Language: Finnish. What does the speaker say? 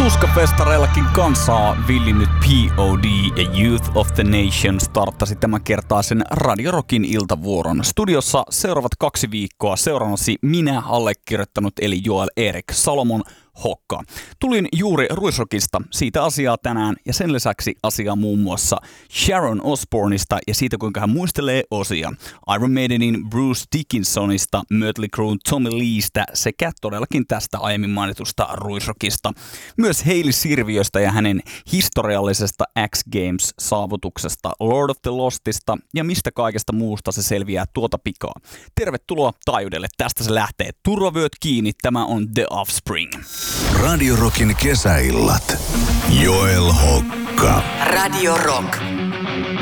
Tuskafestareillakin kansaa villinnyt P.O.D. ja Youth of the Nation starttasi tämän kertaisen Radio Rockin iltavuoron. Studiossa seuraavat 2 viikkoa seurannasi minä allekirjoittanut eli Joel Erik Salomon Hokka. Tulin juuri Ruisrockista, siitä asiaa tänään ja sen lisäksi asiaa muun muassa Sharon Osbourneista ja siitä kuinka hän muistelee osia. Iron Maidenin Bruce Dickinsonista, Mötley Cruen Tommy Leestä sekä todellakin tästä aiemmin mainitusta Ruisrockista. Myös Hailey Sirviöstä ja hänen historiallisesta X Games-saavutuksesta, Lord of the Lostista ja mistä kaikesta muusta se selviää tuota pikaa. Tervetuloa taajuudelle, tästä se lähtee. Turvavyöt kiinni, tämä on The Offspring. Radio Rockin kesäillat. Joel Hokka. Radio Rock.